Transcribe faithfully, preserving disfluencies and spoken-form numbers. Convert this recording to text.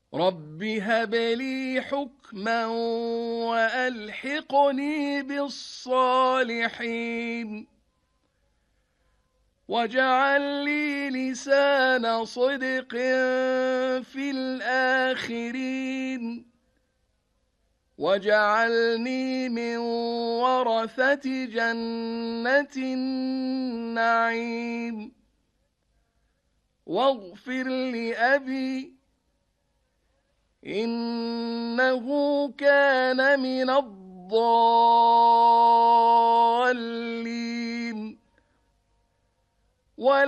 رب هب لي حكما وألحقني بالصالحين واجعل لي لسان صدق في الآخرين واجعلني من ورثة جنة النعيم واغفر لأبي إنه كان من الضالين ولا